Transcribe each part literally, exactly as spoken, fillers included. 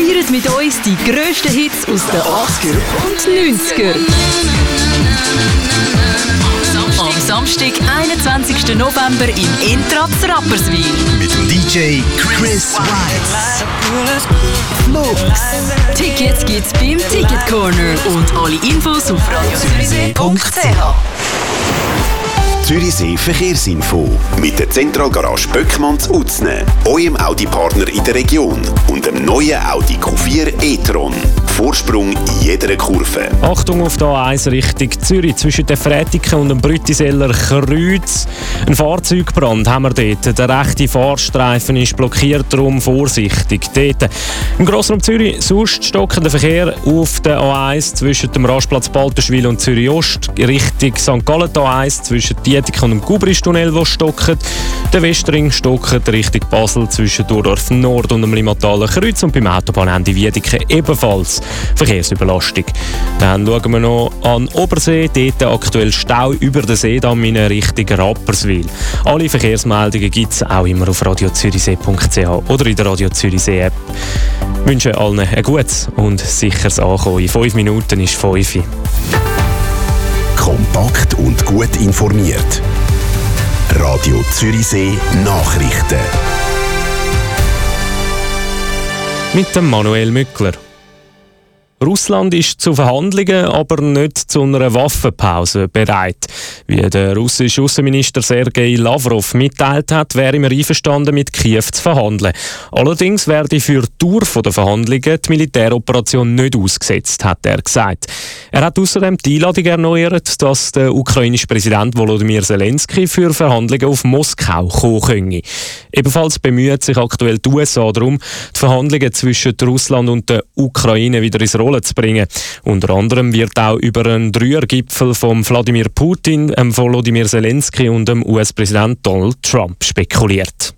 feiert mit uns die grössten Hits aus den achtziger und neunziger. Am Samstag, einundzwanzigsten November im Intratz Rapperswil. Mit dem D J Chris White. Flux. Tickets gibt's beim Ticket Corner und alle Infos auf radio zürichsee punkt c h. Zürichsee Verkehrsinfo mit der Zentralgarage Böckmann zu Utzne, eurem Audi-Partner in der Region und dem neuen Audi Q vier e-tron. Vorsprung in jeder Kurve. Achtung auf der A eins Richtung Zürich zwischen den Frätiken und dem Brütiseller Kreuz. Ein Fahrzeugbrand haben wir dort. Der rechte Fahrstreifen ist blockiert, darum vorsichtig dort. Im Grossraum Zürich sonst stockender Verkehr auf der A eins zwischen dem Rastplatz Balterschwil und Zürich Ost Richtung Sankt Gallen A eins zwischen Dietik und dem Gubristunnel, wo stockt. Der Westring stockt Richtung Basel zwischen Durdorf Nord und dem Limataler Kreuz und beim Autobahnende Wiedeke ebenfalls Verkehrsüberlastung. Dann schauen wir noch an Obersee, dort aktuell Stau über den Seedamm in Richtung Rapperswil. Alle Verkehrsmeldungen gibt es auch immer auf radio zürichsee punkt c h oder in der Radio Zürichsee App. Ich wünsche allen ein gutes und sicheres Ankommen. In fünf Minuten ist fünf. Kompakt und gut informiert. Radio Zürichsee Nachrichten. Mit dem Manuel Mückler. Russland ist zu Verhandlungen, aber nicht zu einer Waffenpause bereit. Wie der russische Außenminister Sergei Lavrov mitteilt hat, wäre er einverstanden, mit Kiew zu verhandeln. Allerdings werde für die Dauer der Verhandlungen die Militäroperation nicht ausgesetzt, hat er gesagt. Er hat außerdem die Einladung erneuert, dass der ukrainische Präsident Volodymyr Zelensky für Verhandlungen auf Moskau kommen könne. Ebenfalls bemüht sich aktuell die U S A darum, die Verhandlungen zwischen Russland und der Ukraine wieder ins Rollen zu bringen. Unter anderem wird auch über einen Dreiergipfel von Wladimir Putin, dem Volodymyr Zelensky und dem U S-Präsident Donald Trump spekuliert.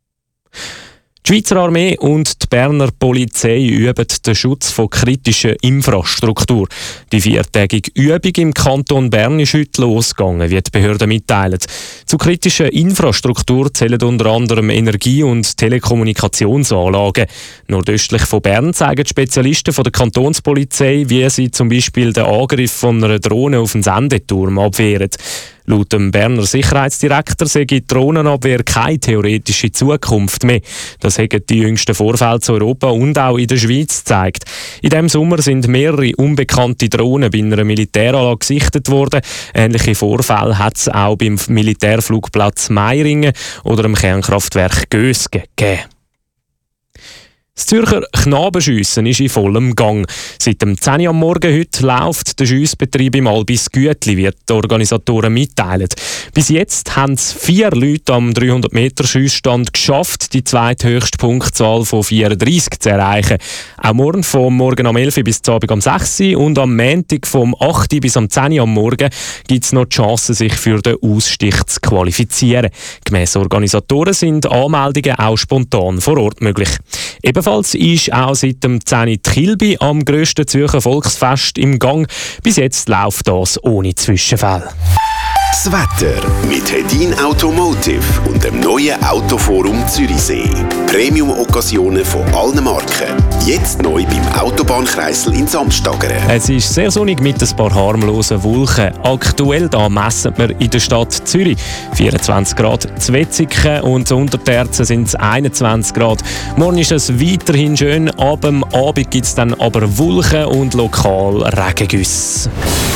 Die Schweizer Armee und die Berner Polizei üben den Schutz von kritischer Infrastruktur. Die viertägige Übung im Kanton Bern ist heute losgegangen, wie die Behörden mitteilen. Zu kritischer Infrastruktur zählen unter anderem Energie- und Telekommunikationsanlagen. Nordöstlich von Bern zeigen Spezialisten von der Kantonspolizei, wie sie zum Beispiel den Angriff von einer Drohne auf einen Sendeturm abwehren. Laut dem Berner Sicherheitsdirektor sei die Drohnenabwehr keine theoretische Zukunft mehr. Das haben die jüngsten Vorfälle zu Europa und auch in der Schweiz gezeigt. In diesem Sommer sind mehrere unbekannte Drohnen bei einer Militäranlage gesichtet worden. Ähnliche Vorfälle hat es auch beim Militärflugplatz Meiringen oder dem Kernkraftwerk Gösgen gegeben. Das Zürcher Knabenschiessen ist in vollem Gang. Seit dem zehn Uhr am Morgen heute läuft der Schiessbetrieb im Albis Güetli, wie die Organisatoren mitteilen. Bis jetzt haben es vier Leute am dreihundert Meter Schiessstand geschafft, die zweithöchste Punktzahl von vierunddreissig zu erreichen. Auch morgen vom Morgen am elf Uhr bis zum Abend am sechs Uhr und am Montag vom acht Uhr bis am zehn Uhr am Morgen gibt es noch die Chance, sich für den Ausstich zu qualifizieren. Gemäss Organisatoren sind Anmeldungen auch spontan vor Ort möglich. Ebenfalls ist auch seit dem zehn Uhr die Kilby am grössten Zürcher Volksfest im Gang. Bis jetzt läuft das ohne Zwischenfälle. Das Wetter mit Hedin Automotive und dem neuen Autoforum Zürichsee. Premium-Occasionen von allen Marken. Jetzt neu beim Autobahnkreisel in Samstageren. Es ist sehr sonnig mit ein paar harmlosen Wolken. Aktuell da messen wir in der Stadt Zürich vierundzwanzig Grad zu Wetzikon und unter Terzen sind es einundzwanzig Grad. Morgen ist es weiterhin schön, ab dem Abend gibt es dann aber Wolken und lokal Regengüsse.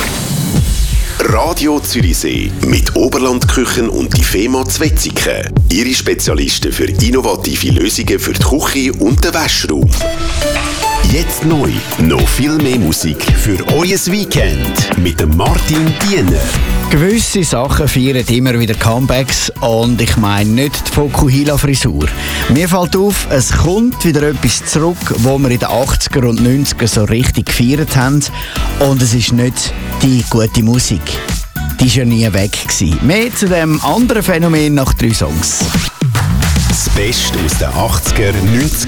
Radio Zürichsee mit Oberlandküchen und die FEMA Wetzikon. Ihre Spezialisten für innovative Lösungen für die Küche und den Waschraum. Jetzt neu, noch viel mehr Musik für euer Weekend mit dem Martin Diener. Gewisse Sachen feiern immer wieder Comebacks und ich meine nicht die Fokuhila-Frisur. Mir fällt auf, es kommt wieder etwas zurück, wo wir in den achtziger und neunziger so richtig gefeiert haben und es ist nicht die gute Musik. Die war ja nie weg gewesen. Mehr zu dem anderen Phänomen nach drei Songs. Das Beste aus den achtziger, neunziger